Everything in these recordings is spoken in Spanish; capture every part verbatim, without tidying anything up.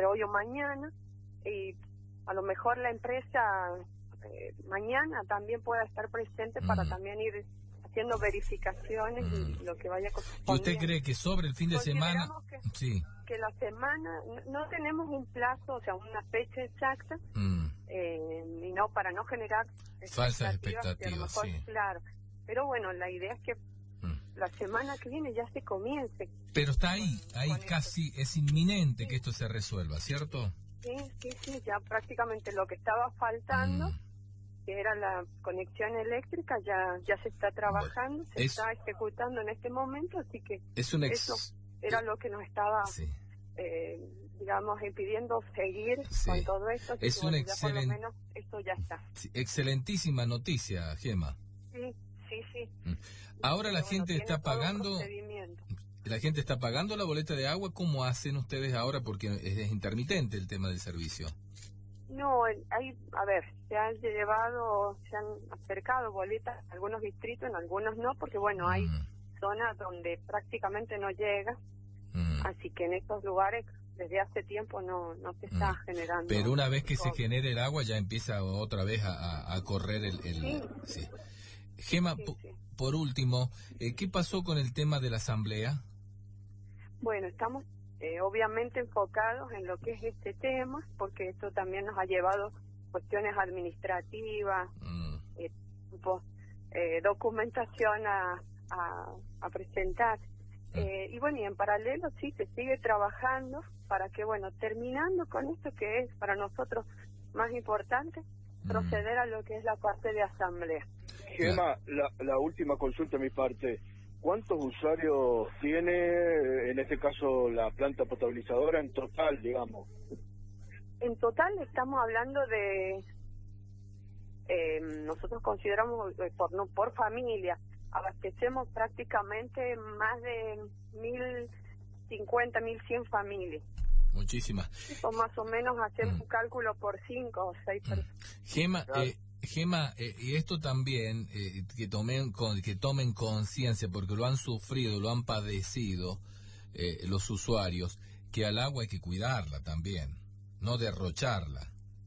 entre hoy o mañana, y a lo mejor la empresa eh, mañana también pueda estar presente mm. para también ir haciendo verificaciones mm. y lo que vaya correspondiendo. ¿Y usted cree que sobre el fin de semana? Que, sí. que la semana, no, no tenemos un plazo, o sea, una fecha exacta, mm. eh, y no para no generar falsas expectativas, mejor, sí. Claro, pero bueno, la idea es que mm. la semana que viene ya se comience. Pero está ahí, ahí casi esto. Es inminente sí. que esto se resuelva, ¿cierto? Sí, sí, sí, ya prácticamente lo que estaba faltando, mm. que era la conexión eléctrica, ya ya se está trabajando, bueno, se es, está ejecutando en este momento, así que es un ex... eso era lo que nos estaba, sí. eh, digamos, impidiendo seguir sí. con todo esto. Es que, un bueno, excelente... ya por lo menos esto ya está. Sí, excelentísima noticia, Gema. Sí, sí, sí. Mm. Ahora Pero la bueno, gente está pagando... La gente está pagando la boleta de agua. ¿Cómo hacen ustedes ahora? Porque es intermitente el tema del servicio. No, hay, a ver, se han llevado, se han acercado boletas en algunos distritos, en algunos no, porque bueno, hay mm. zonas donde prácticamente no llega, mm. así que en estos lugares desde hace tiempo no no se está mm. generando. Pero una vez que todo. se genere el agua ya empieza otra vez a, a, a correr el... el sí. sí. Gema, sí, sí. por último, eh, ¿qué pasó con el tema de la asamblea? Bueno, estamos eh, obviamente enfocados en lo que es este tema, porque esto también nos ha llevado cuestiones administrativas, mm. eh, tipo, eh, documentación a, a, a presentar. Mm. Eh, y bueno, y en paralelo sí se sigue trabajando para que, bueno, terminando con esto que es para nosotros más importante, mm. proceder a lo que es la parte de asamblea. Gema, la, la última consulta de mi parte. ¿Cuántos usuarios tiene, en este caso, la planta potabilizadora en total, digamos? En total estamos hablando de, eh, nosotros consideramos eh, por no por familia, abastecemos prácticamente más de mil cincuenta, mil cien familias. Muchísimas. O más o menos hacemos mm. un cálculo por cinco o seis personas. Mm. Gema, claro. eh, Gema, eh, y esto también, eh, que tomen con, que tomen conciencia, porque lo han sufrido, lo han padecido eh, los usuarios, que al agua hay que cuidarla también, no derrocharla.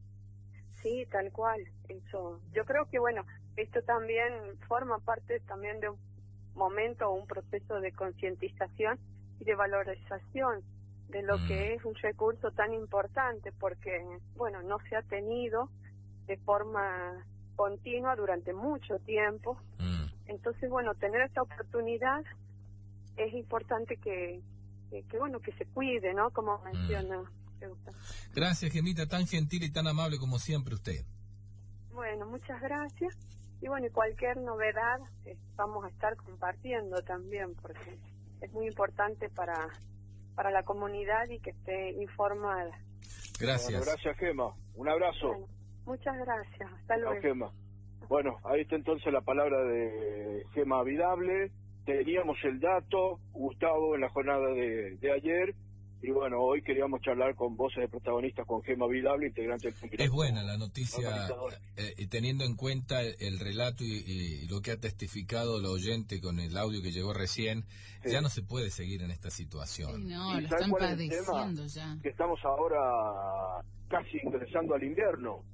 Sí, tal cual, eso. Yo creo que, bueno, esto también forma parte también de un momento o un proceso de concientización y de valorización de lo mm. que es un recurso tan importante, porque, bueno, no se ha tenido de forma continua durante mucho tiempo. Mm. Entonces, bueno, tener esta oportunidad es importante que, que, que bueno, que se cuide, ¿no? Como menciona. Mm. Gracias, Gemita, tan gentil y tan amable como siempre usted. Bueno, muchas gracias. Y bueno, y cualquier novedad eh, vamos a estar compartiendo también, porque es muy importante para, para la comunidad y que esté informada. Gracias. Bueno, gracias, Gema. Un abrazo. Bueno, muchas gracias. Hasta luego. A Gema. Bueno, ahí está entonces la palabra de Gema Vidable. Teníamos el dato, Gustavo, en la jornada de, de ayer. Y bueno, hoy queríamos charlar con voces de protagonistas con Gema Vidable, integrante del Campeonato. Es buena la noticia, eh, teniendo en cuenta el, el relato y, y lo que ha testificado el oyente con el audio que llegó recién. Sí. Ya no se puede seguir en esta situación. Sí, no, lo están padeciendo ya. Que estamos ahora casi ingresando al invierno.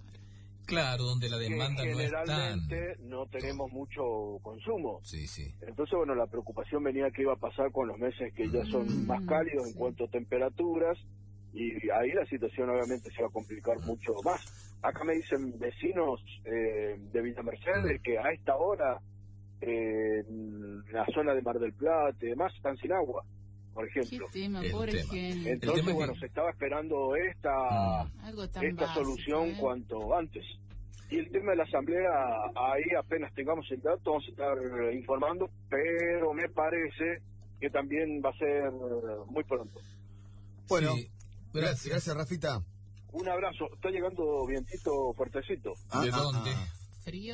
Claro, donde la demanda no es tan... Generalmente no tenemos mucho consumo. Sí, sí. Entonces, bueno, la preocupación venía que iba a pasar con los meses que ya son mm, más cálidos sí. en cuanto a temperaturas, y ahí la situación obviamente se va a complicar mm. mucho más. Acá me dicen vecinos eh, de Villa Mercedes mm. que a esta hora eh, en la zona de Mar del Plata y demás están sin agua, por ejemplo. Qué tema, pobre gente. Entonces, tema bueno, que... se estaba esperando esta, mm. esta básico, solución ¿eh? cuanto antes. Y el tema de la asamblea, ahí apenas tengamos el dato, vamos a estar informando, pero me parece que también va a ser muy pronto. Bueno, sí, gracias, gracias, Rafita. Un abrazo. Está llegando vientito fuertecito. Ah, ¿De dónde? Ah, ¿Frío?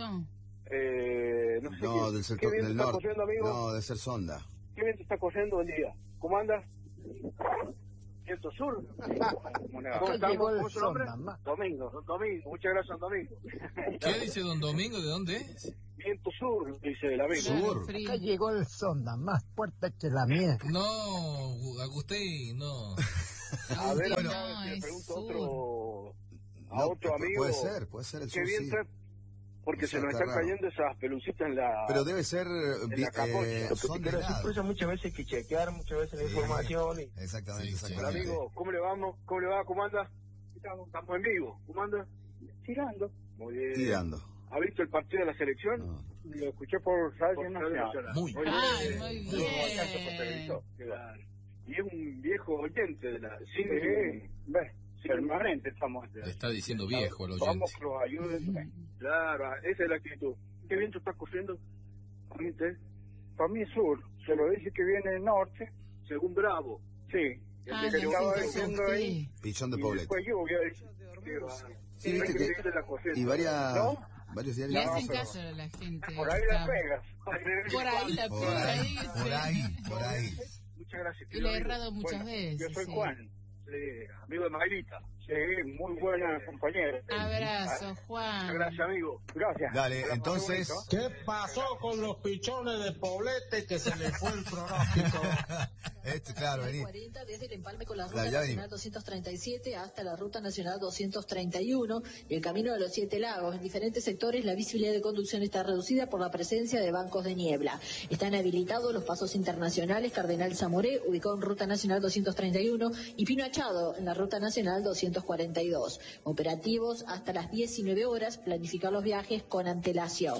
Eh, no sé no, qué, del sector, ¿qué viento del está norte. corriendo, amigo? No, de ser sonda. ¿Qué viento está corriendo el día? ¿Cómo andas? Viento sur. ¿Cómo estamos? ¿Cómo es su nombre? Domingo, don Domingo. Muchas gracias, don Domingo. ¿Qué dice don Domingo? ¿De dónde es? Viento sur, dice el amigo. Sur. Acá llegó el sonda, más fuerte que la mía. No, Agustín, no. A ver, bueno, acá no, le pregunto a sur. otro, a No, otro amigo. Puede ser, puede ser el Qué sur, bien sí. tra- porque O sea, se nos está están raro. cayendo esas pelucitas en la... Pero debe ser en vi- la capocha. eh, Lo que son te quiero de decir, por eso muchas veces hay que chequear muchas veces la Sí. información. Y... Exactamente, Sí, sí. Hola, exactamente. amigo, ¿cómo le vamos? ¿Cómo le va? ¿Cómo anda? Estamos, estamos en vivo. ¿Cómo anda? Tirando. Muy bien. Tirando. ¿Ha visto el partido de la selección? No. Lo escuché por Radio Nacional. Muy bien. Ay, muy bien. Claro. Y es un viejo oyente de la... Sí, sí, permanente estamos. Le está diciendo viejo al oyente. Vamos que los ayuden. Claro, esa es la actitud. ¿Qué viento está corriendo? Para mí, para mí sur, se lo dice que viene del norte. Según Bravo. Sí. Ah, El que no, estaba sí, diciendo sí. ahí. Pichón de Y Poblete. después lluvia. Sí, Hay viste que que- seguirle la corriente. Y varias, ¿No? varios Le diarios. hacen pero- caso a la gente. Por ahí está. las pegas. Por ahí la Por pega, ahí, dice. por ahí, por ahí. Muchas gracias. Y le he errado muchas Bueno, veces. Yo soy sí. Juan. Eh, amigo de Mayrita. Sí, muy buena compañera. Abrazo, Juan. Muchas gracias, amigo. Gracias. Dale, Que la entonces. pase ¿Qué pasó con los pichones de Poblete que se le fue el pronóstico? Este, claro, vení. cuarenta desde el empalme con la La- ruta ya nacional venimos. doscientos treinta y siete hasta la ruta nacional doscientos treinta y uno y el camino de los Siete Lagos. En diferentes sectores la visibilidad de conducción está reducida por la presencia de bancos de niebla. Están habilitados los pasos internacionales Cardenal Zamoré, ubicado en ruta nacional doscientos treinta y uno, y Pino Achado en la ruta nacional doscientos cuarenta y dos. Operativos hasta las diecinueve horas, planificar los viajes con antelación.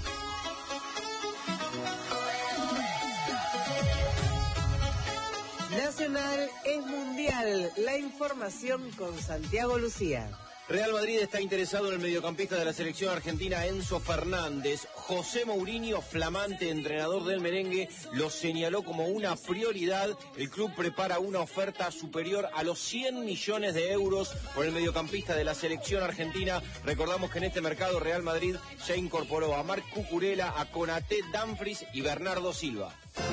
Nacional es mundial. La información con Santiago Lucía. Real Madrid está interesado en el mediocampista de la selección argentina Enzo Fernández. José Mourinho, flamante entrenador del merengue, lo señaló como una prioridad. El club prepara una oferta superior a los cien millones de euros por el mediocampista de la selección argentina. Recordamos que en este mercado Real Madrid ya incorporó a Marc Cucurella, a Konaté, Dumfries y Bernardo Silva.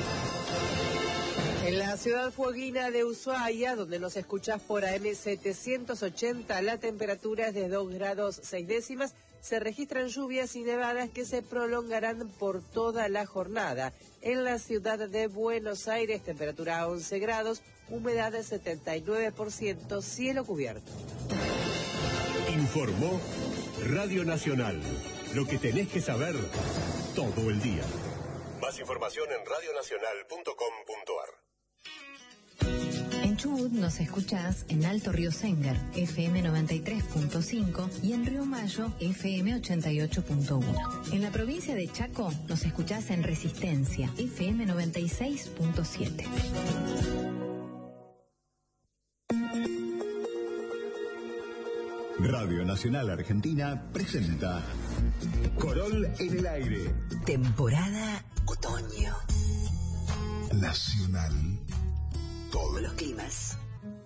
En la ciudad fueguina de Ushuaia, donde nos escuchás por A M setecientos ochenta, la temperatura es de dos grados seis décimas. Se registran lluvias y nevadas que se prolongarán por toda la jornada. En la ciudad de Buenos Aires, temperatura a once grados, humedad del setenta y nueve por ciento, cielo cubierto. Informó Radio Nacional. Lo que tenés que saber todo el día. Más información en radionacional punto com punto ar. En Chubut nos escuchás en Alto Río Sengar, F M noventa y tres punto cinco, y en Río Mayo, F M ochenta y ocho punto uno. En la provincia de Chaco nos escuchás en Resistencia, F M noventa y seis punto siete. Radio Nacional Argentina presenta Corol en el aire. Temporada otoño. Nacional. Todo. Los climas.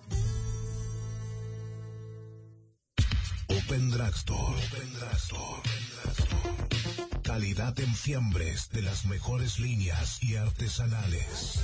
Open Drugstore. Open Drugstore. Calidad en fiambres de las mejores líneas y artesanales.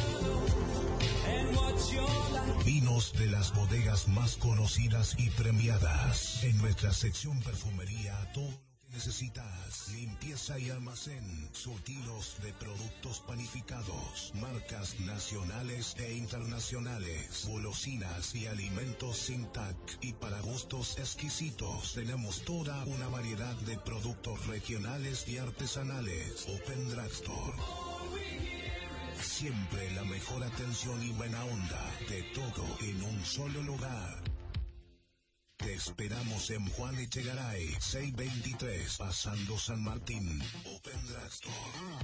Vinos de las bodegas más conocidas y premiadas. En nuestra sección perfumería, todo lo que necesitas. Limpieza y almacén. Surtidos de productos panificados. Marcas nacionales e internacionales. Golosinas y alimentos sin tac. Y para gustos exquisitos, tenemos toda una variedad de productos regionales y artesanales. Open Drugstore. Siempre la mejor atención y buena onda, de todo en un solo lugar. Te esperamos en Juan Echegaray, seiscientos veintitrés, pasando San Martín. Open Drugstore.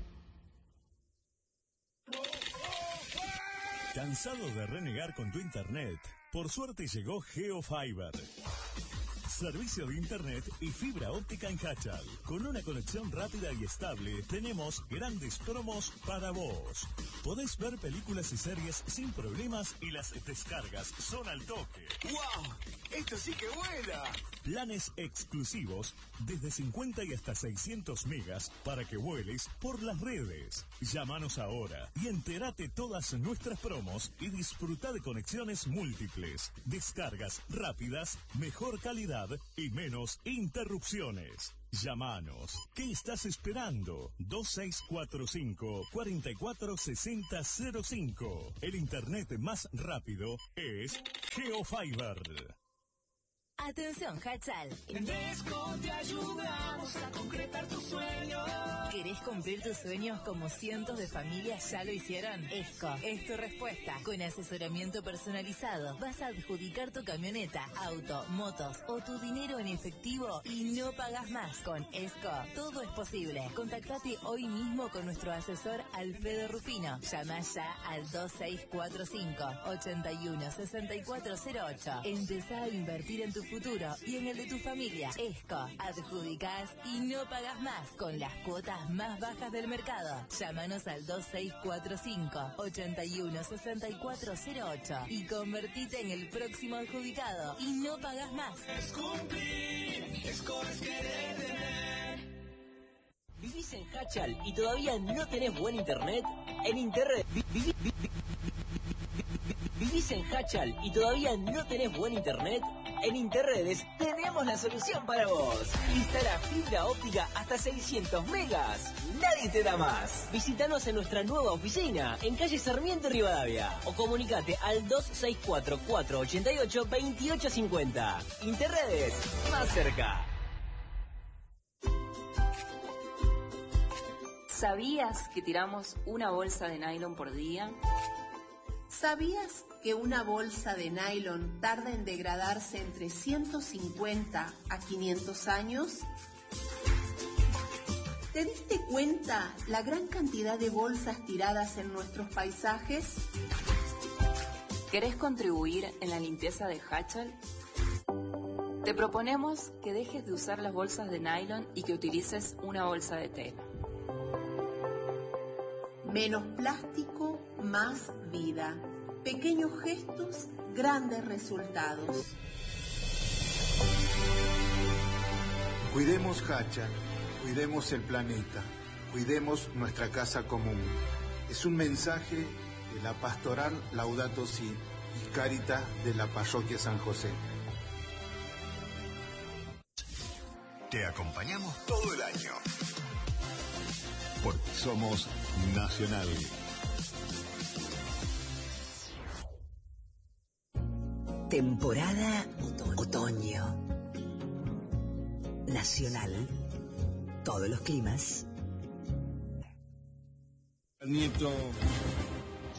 ¿Cansado de renegar con tu internet? Por suerte llegó GeoFiber. Servicio de internet y fibra óptica en Hachal. Con una conexión rápida y estable, tenemos grandes promos para vos. Podés ver películas y series sin problemas y las descargas son al toque. ¡Wow! ¡Esto sí que vuela! Planes exclusivos desde cincuenta y hasta seiscientos megas para que vueles por las redes. Llámanos ahora y entérate todas nuestras promos y disfruta de conexiones múltiples, descargas rápidas, mejor calidad y menos interrupciones. Llámanos. ¿Qué estás esperando? dos seis cuatro cinco, cuatro cuatro seis cero cero cinco. El internet más rápido es GeoFiber. Atención, Hachal. En Desco te ayudamos a concretar tus sueños. ¿Querés cumplir tus sueños como cientos de familias ya lo hicieron? ESCO es tu respuesta. Con asesoramiento personalizado vas a adjudicar tu camioneta, auto, motos o tu dinero en efectivo y no pagas más. Con ESCO todo es posible. Contactate hoy mismo con nuestro asesor Alfredo Rufino. Llama ya al dos seis cuatro cinco, ocho uno, seis cuatro cero ocho. Empezá a invertir en tu futuro y en el de tu familia. ESCO, adjudicás y no pagas más con las cuotas más bajas del mercado. Llámanos al dos seis cuatro cinco, ocho uno, seis cuatro cero ocho y convertite en el próximo adjudicado y no pagas más. Es cumplir, ESCO es querer tener. ¿Vivís en Hachal y todavía no tenés buen internet? En Interred... Vi, vi, vi, vi, vi, ¿Vivís en Hachal y todavía no tenés buen internet? En Interredes tenemos la solución para vos. Instala fibra óptica hasta seiscientos megas. Nadie te da más. Visítanos en nuestra nueva oficina, en calle Sarmiento y Rivadavia. O comunicate al dos seis cuatro, cuatro ocho ocho, dos ocho cinco cero. Interredes, más cerca. ¿Sabías que tiramos una bolsa de nylon por día? ¿Sabías que una bolsa de nylon tarda en degradarse entre ciento cincuenta a quinientos años? ¿Te diste cuenta la gran cantidad de bolsas tiradas en nuestros paisajes? ¿Querés contribuir en la limpieza de Hachal? Te proponemos que dejes de usar las bolsas de nylon y que utilices una bolsa de tela. Menos plástico, más vida. Pequeños gestos, grandes resultados. Cuidemos Hachal, cuidemos el planeta, cuidemos nuestra casa común. Es un mensaje de la Pastoral Laudato Si y Cáritas de la Parroquia San José. Te acompañamos todo el año. Porque somos Nacional. Temporada otoño. Nacional. Todos los climas. Nieto.